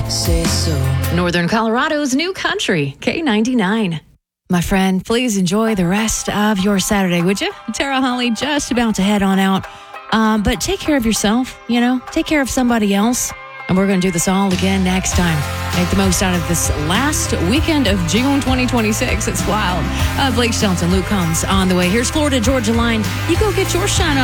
say so. Northern Colorado's new country, K99. My friend, please enjoy the rest of your Saturday, would you? Tara Holly just about to head on out. But take care of yourself, take care of somebody else. And we're going to do this all again next time. Make the most out of this last weekend of June 2026. It's wild. Blake Shelton, Luke Combs on the way. Here's Florida Georgia Line. You go get your shine on.